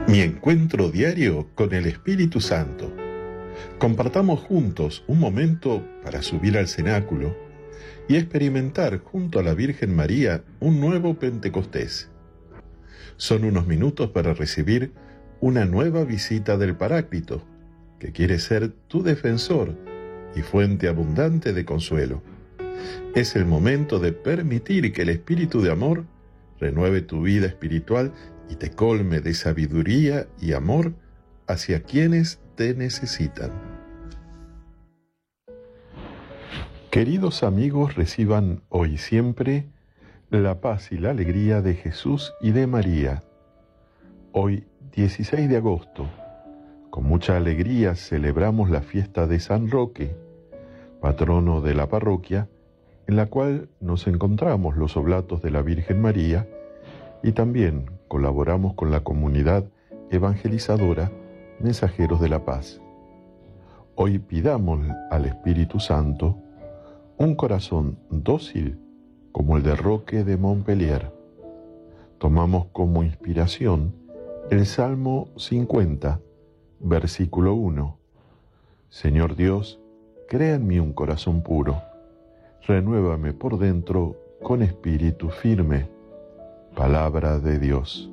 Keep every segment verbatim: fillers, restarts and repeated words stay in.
Mi encuentro diario con el Espíritu Santo. Compartamos juntos un momento para subir al cenáculo y experimentar junto a la Virgen María un nuevo Pentecostés. Son unos minutos para recibir una nueva visita del Paráclito, que quiere ser tu defensor y fuente abundante de consuelo. Es el momento de permitir que el Espíritu de amor renueve tu vida espiritual y te colme de sabiduría y amor hacia quienes te necesitan. Queridos amigos, reciban hoy y siempre la paz y la alegría de Jesús y de María. Hoy, dieciséis de agosto, con mucha alegría celebramos la fiesta de San Roque, patrono de la parroquia, en la cual nos encontramos los oblatos de la Virgen María y también colaboramos con la comunidad evangelizadora Mensajeros de la Paz. Hoy pidamos al Espíritu Santo un corazón dócil como el de Roque de Montpellier. Tomamos como inspiración el Salmo cincuenta, versículo uno. Señor Dios, crea en mí un corazón puro, renuévame por dentro con espíritu firme. Palabra de Dios.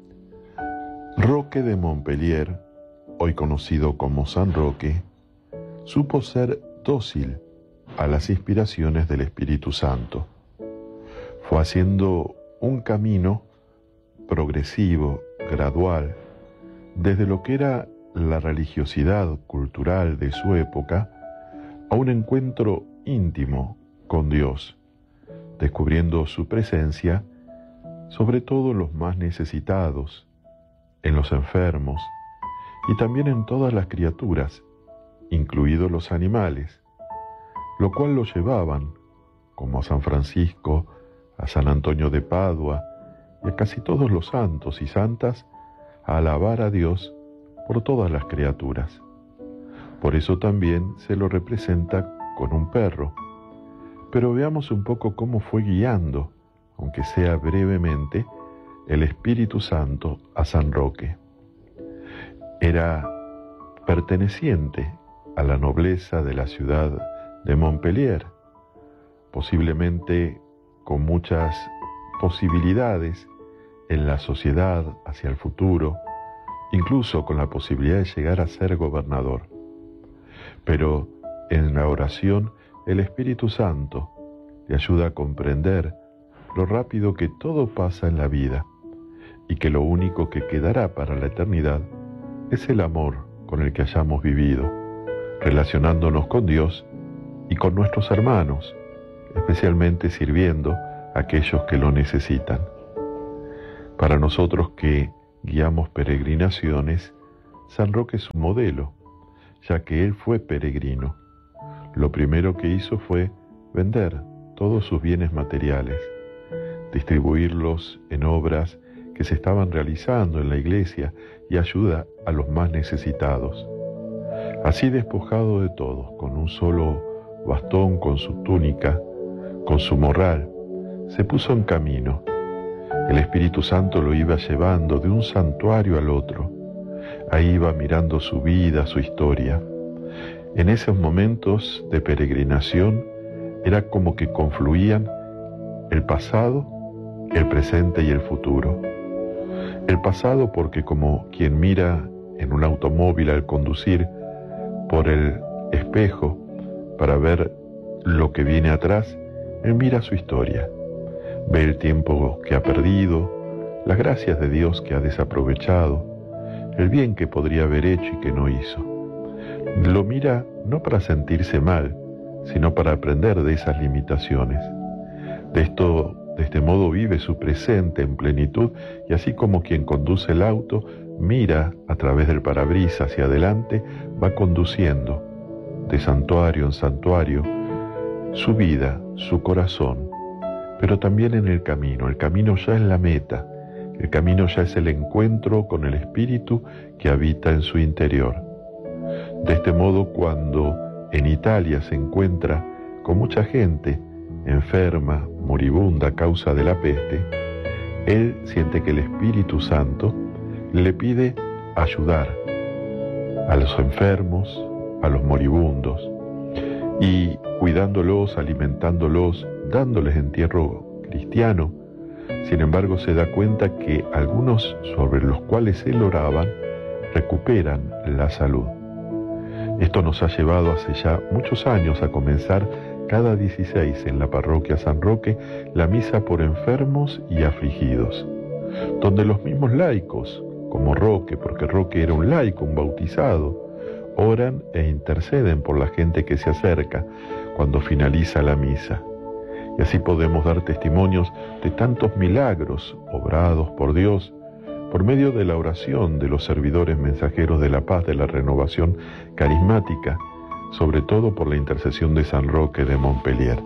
Roque de Montpellier, hoy conocido como San Roque, supo ser dócil a las inspiraciones del Espíritu Santo. Fue haciendo un camino progresivo, gradual, desde lo que era la religiosidad cultural de su época a un encuentro íntimo con Dios, descubriendo su presencia sobre todo en los más necesitados, en los enfermos y también en todas las criaturas, incluidos los animales, lo cual lo llevaban, como a San Francisco, a San Antonio de Padua y a casi todos los santos y santas, a alabar a Dios por todas las criaturas. Por eso también se lo representa con un perro. Pero veamos un poco cómo fue guiando, aunque sea brevemente, el Espíritu Santo a San Roque. Era perteneciente a la nobleza de la ciudad de Montpellier, posiblemente con muchas posibilidades en la sociedad hacia el futuro, incluso con la posibilidad de llegar a ser gobernador. Pero en la oración el Espíritu Santo le ayuda a comprender lo rápido que todo pasa en la vida y que lo único que quedará para la eternidad es el amor con el que hayamos vivido, relacionándonos con Dios y con nuestros hermanos, especialmente sirviendo a aquellos que lo necesitan. Para nosotros que guiamos peregrinaciones, San Roque es un modelo, ya que él fue peregrino. Lo primero que hizo fue vender todos sus bienes materiales, distribuirlos en obras que se estaban realizando en la iglesia y ayuda a los más necesitados. Así despojado de todo, con un solo bastón, con su túnica, con su morral, se puso en camino. El Espíritu Santo lo iba llevando de un santuario al otro. Ahí iba mirando su vida, su historia. En esos momentos de peregrinación era como que confluían el pasado, el presente y el futuro. El pasado porque como quien mira en un automóvil al conducir por el espejo para ver lo que viene atrás, él mira su historia, ve el tiempo que ha perdido, las gracias de Dios que ha desaprovechado, el bien que podría haber hecho y que no hizo. Lo mira no para sentirse mal, sino para aprender de esas limitaciones. De esto De este modo vive su presente en plenitud y así como quien conduce el auto mira a través del parabrisas hacia adelante, va conduciendo de santuario en santuario su vida, su corazón, pero también en el camino. El camino ya es la meta, el camino ya es el encuentro con el Espíritu que habita en su interior. De este modo, cuando en Italia se encuentra con mucha gente enferma, moribunda a causa de la peste, él siente que el Espíritu Santo le pide ayudar a los enfermos, a los moribundos, y cuidándolos, alimentándolos, dándoles entierro cristiano. Sin embargo, se da cuenta que algunos sobre los cuales él oraba recuperan la salud. Esto nos ha llevado hace ya muchos años a comenzar cada dieciséis en la parroquia San Roque la misa por enfermos y afligidos, donde los mismos laicos, como Roque, porque Roque era un laico, un bautizado, oran e interceden por la gente que se acerca cuando finaliza la misa. Y así podemos dar testimonios de tantos milagros obrados por Dios por medio de la oración de los servidores mensajeros de la paz, de la renovación carismática, sobre todo por la intercesión de San Roque de Montpellier.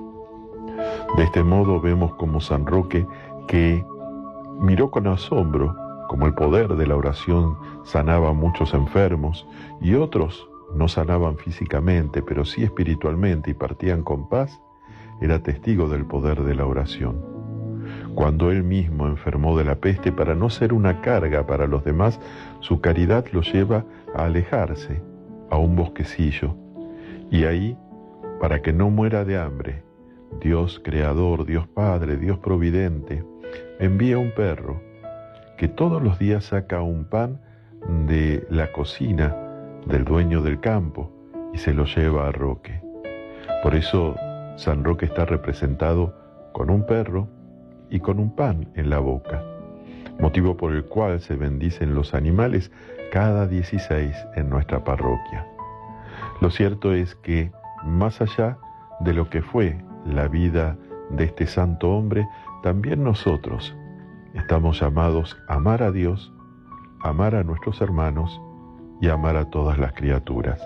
De este modo vemos como San Roque, que miró con asombro como el poder de la oración sanaba a muchos enfermos y otros no sanaban físicamente, pero sí espiritualmente y partían con paz, era testigo del poder de la oración. Cuando él mismo enfermó de la peste, para no ser una carga para los demás, su caridad lo lleva a alejarse a un bosquecillo, y ahí, para que no muera de hambre, Dios creador, Dios Padre, Dios providente, envía un perro que todos los días saca un pan de la cocina del dueño del campo y se lo lleva a Roque. Por eso San Roque está representado con un perro y con un pan en la boca, motivo por el cual se bendicen los animales cada dieciséis en nuestra parroquia. Lo cierto es que, más allá de lo que fue la vida de este santo hombre, también nosotros estamos llamados a amar a Dios, amar a nuestros hermanos y amar a todas las criaturas.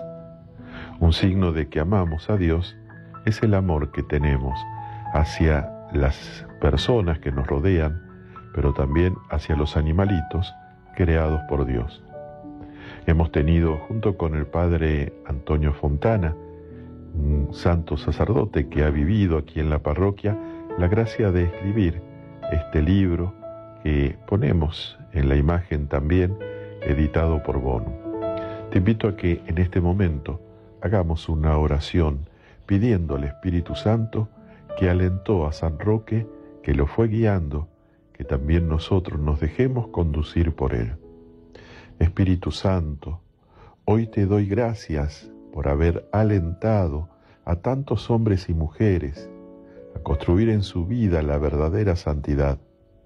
Un signo de que amamos a Dios es el amor que tenemos hacia las personas que nos rodean, pero también hacia los animalitos creados por Dios. Hemos tenido, junto con el padre Antonio Fontana, un santo sacerdote que ha vivido aquí en la parroquia, la gracia de escribir este libro que ponemos en la imagen también, editado por Bonum. Te invito a que en este momento hagamos una oración pidiendo al Espíritu Santo que alentó a San Roque, que lo fue guiando, que también nosotros nos dejemos conducir por él. Espíritu Santo, hoy te doy gracias por haber alentado a tantos hombres y mujeres a construir en su vida la verdadera santidad.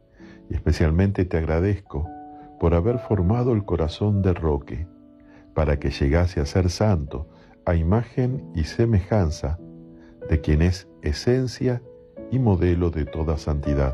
Y especialmente te agradezco por haber formado el corazón de Roque, para que llegase a ser santo, a imagen y semejanza de quien es esencia y modelo de toda santidad.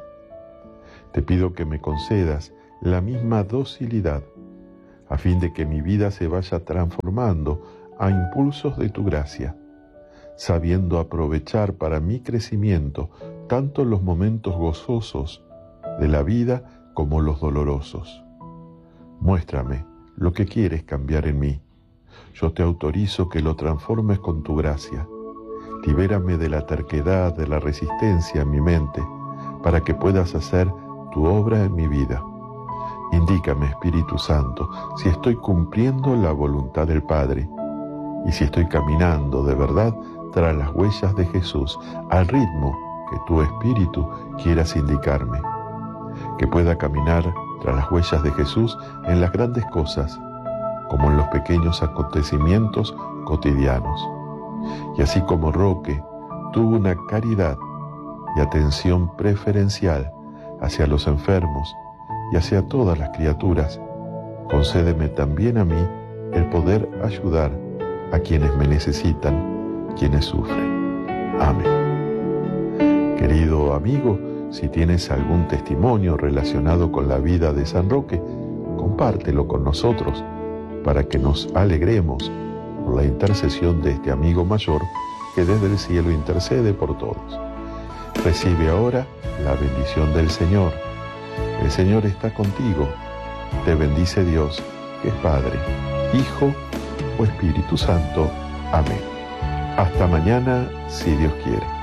Te pido que me concedas la misma docilidad, a fin de que mi vida se vaya transformando a impulsos de tu gracia, sabiendo aprovechar para mi crecimiento tanto los momentos gozosos de la vida como los dolorosos. Muéstrame lo que quieres cambiar en mí. Yo te autorizo que lo transformes con tu gracia. Libérame de la terquedad, de la resistencia en mi mente, para que puedas hacer tu obra en mi vida. Indícame, Espíritu Santo, si estoy cumpliendo la voluntad del Padre y si estoy caminando de verdad tras las huellas de Jesús, al ritmo que tu Espíritu quieras indicarme. Que pueda caminar tras las huellas de Jesús en las grandes cosas, como en los pequeños acontecimientos cotidianos. Y así como Roque tuvo una caridad y atención preferencial hacia los enfermos y hacia todas las criaturas, concédeme también a mí el poder ayudar a quienes me necesitan, quienes sufren. Amén. Querido amigo, si tienes algún testimonio relacionado con la vida de San Roque, compártelo con nosotros para que nos alegremos por la intercesión de este amigo mayor que desde el cielo intercede por todos. Recibe ahora la bendición del Señor. El Señor está contigo. Te bendice Dios, que es Padre, Hijo o Espíritu Santo. Amén. Hasta mañana, si Dios quiere.